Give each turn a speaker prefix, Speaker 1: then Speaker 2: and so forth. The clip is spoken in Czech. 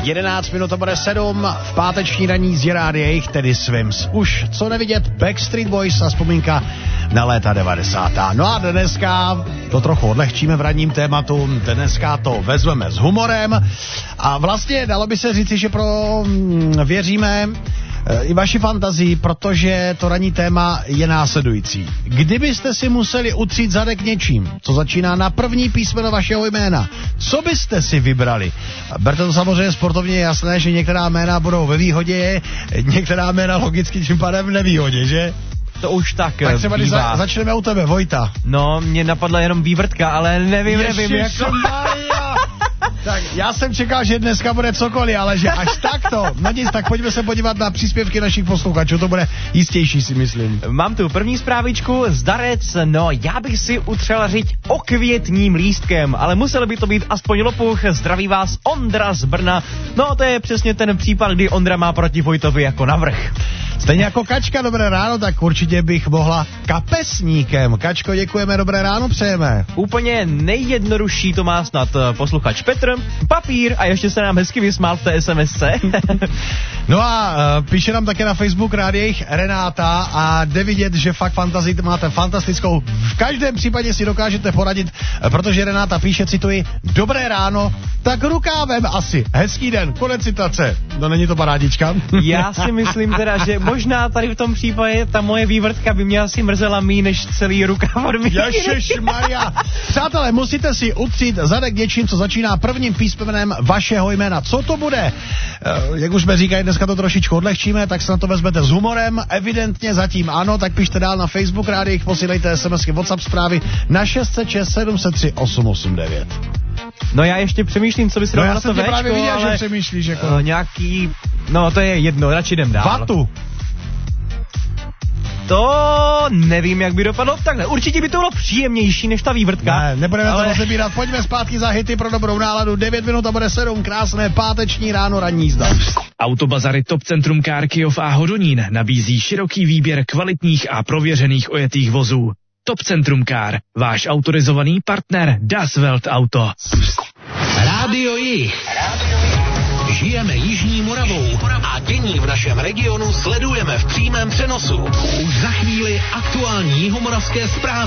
Speaker 1: 11 minut to bude 7 v páteční ranní z jejich, tedy Swims. Už co nevidět, Backstreet Boys a vzpomínka na léta 90. No a dneska to trochu odlehčíme v ranním tématu, dneska to vezmeme s humorem a vlastně dalo by se říci, že věříme i vaši fantazii, protože to ranní téma je následující. Kdybyste si museli utřít zadek něčím, co začíná na první písmeno vašeho jména, co byste si vybrali? Berte to samozřejmě sportovně jasné, že některá jména budou ve výhodě, některá jména logicky tím pádem v nevýhodě, že?
Speaker 2: To už tak
Speaker 1: třeba když začneme u tebe, Vojta.
Speaker 2: No, mě napadla jenom vývrtka, ale nevím, jak to...
Speaker 1: Tak já jsem čekal, že dneska bude cokoliv, ale že až takto. No nic, tak pojďme se podívat na příspěvky našich posluchačů, to bude jistější, si myslím.
Speaker 2: Mám tu první zprávičku, zdarec, no já bych si utřel řiď okvětním lístkem, ale musel by to být aspoň lopuch. Zdraví vás Ondra z Brna. No to je přesně ten případ, kdy Ondra má proti Vojtovi jako navrch.
Speaker 1: Stejně jako Kačka, dobré ráno, tak určitě bych mohla kapesníkem. Kačko, děkujeme, dobré ráno přejeme.
Speaker 2: Úplně nejjednodušší to má snad posluchač Petr, papír a ještě se nám hezky vysmál v té SMSce.
Speaker 1: No a píše nám také na Facebook rádiích Renáta a jde vidět, že fakt fantazii máte fantastickou. V každém případě si dokážete poradit, protože Renáta píše, cituji, dobré ráno, tak rukávem asi. Hezký den, konec citace. No není to parádička?
Speaker 2: Já si myslím teda, že možná tady v tom případě ta moje vývrtka by mě asi mrzela míň než celý rukáv od míry.
Speaker 1: Ježišmarja. Přátelé, musíte si utřít zadek něčím, co začíná prvním písmenem vašeho jména. Co to bude? Jak už jsme říkali, dneska to trošičku odlehčíme, tak se na to vezmete s humorem. Evidentně zatím ano, tak pište dál na Facebook rádiích, posílejte SMSky, WhatsApp zprávy na 606 703 889.
Speaker 2: No já ještě přemýšlím, co by se dalo na to véčko,
Speaker 1: právě viděl,
Speaker 2: ale...
Speaker 1: že přemýšlíš jako...
Speaker 2: nějaký... No to je jedno, radši jdem dál.
Speaker 1: Vatu.
Speaker 2: To nevím, jak by dopadlo. Takhle, určitě by to bylo příjemnější než ta vývrtka.
Speaker 1: Ne, nebudeme to rozebírat. Pojďme zpátky za hity pro dobrou náladu. 9 minut a bude 7. Krásné páteční ráno, ranní jízda.
Speaker 3: Autobazary Top Centrum Car Kyjov a Hodonín nabízí široký výběr kvalitních a prověřených ojetých vozů. Top Centrum Car, váš autorizovaný partner Das Welt Auto.
Speaker 4: Rádio Jih. Žijeme Jižní Moravou a dění v našem regionu sledujeme v přímém přenosu. Už za chvíli aktuální jihomoravské zprávy.